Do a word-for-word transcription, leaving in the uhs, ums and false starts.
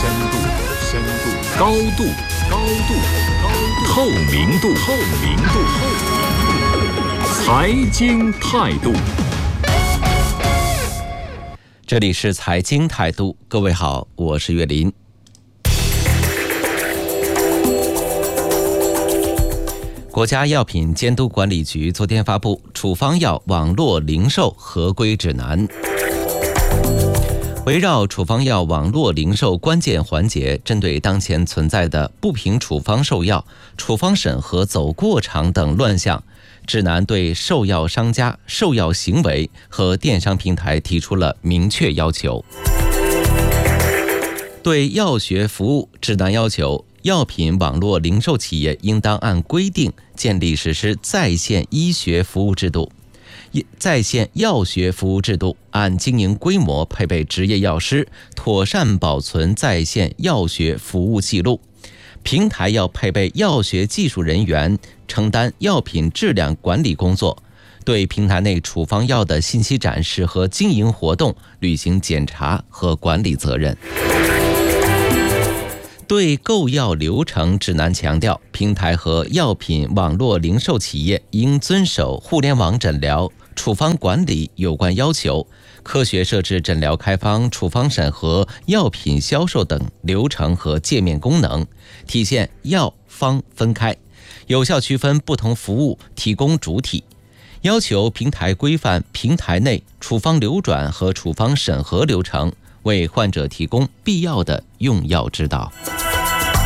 深度，深度，高度，高度，高度，透明度，透明度，透明度，财经态度。 这里是财经态度，各位好，我是岳林。国家药品监督管理局昨天发布处方药网络零售合规指南。围绕处方药网络零售关键环节，针对当前存在的不凭处方售药、处方审核走过场等乱象，指南对售药商家、售药行为和电商平台提出了明确要求。对药学服务，指南要求药品网络零售企业应当按规定建立实施在线医学服务制度、在线药学服务制度，按经营规模配备执业药师，妥善保存在线药学服务记录。平台要配备药学技术人员，承担药品质量管理工作，对平台内处方药的信息展示和经营活动履行检查和管理责任。对购药流程指南强调，平台和药品网络零售企业应遵守互联网诊疗、处方管理有关要求，科学设置诊疗开方、处方审核、药品销售等流程和界面功能，体现药方分开，有效区分不同服务提供主体。要求平台规范平台内处方流转和处方审核流程，为患者提供必要的用药指导。